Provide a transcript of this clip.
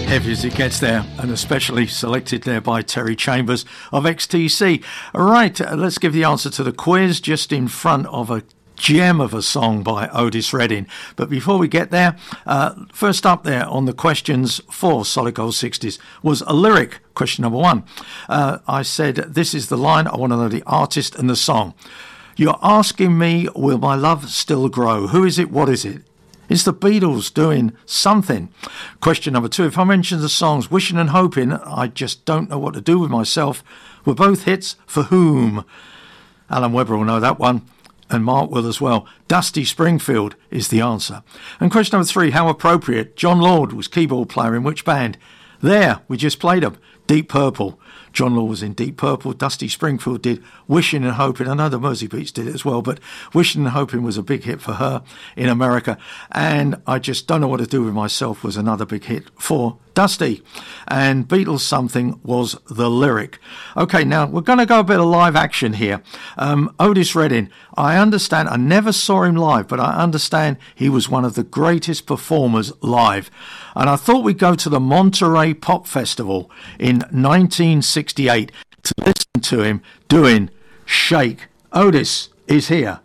Heavy as it gets there, and especially selected there by Terry Chambers of XTC. All right, let's give the answer to the quiz just in front of a gem of a song by Otis Redding. But before we get there, first up there on the questions for Solid Gold 60s was a lyric. Question number one. I said, this is the line, I want to know the artist and the song. You're asking me, will my love still grow? Who is it? What is it? It's the Beatles doing something. Question number two. If I mention the songs Wishing and Hoping, I just don't know what to do with myself, were both hits for whom? Alan Webber will know that one, and Mark will as well. Dusty Springfield is the answer. And question number three. How appropriate. John Lord was keyboard player in which band? There, we just played them. Deep Purple. John Law was in Deep Purple. Dusty Springfield did Wishing and Hoping. I know the Mersey Beats did it as well, but Wishing and Hoping was a big hit for her in America. And I Just Don't Know What to Do With Myself was another big hit for Dusty. And Beatles Something was the lyric. Okay, now we're going to go a bit of live action here. Otis Redding, I understand, I never saw him live, but I understand he was one of the greatest performers live. And I thought we'd go to the Monterey Pop Festival in 1968 to listen to him doing Shake. Otis is here.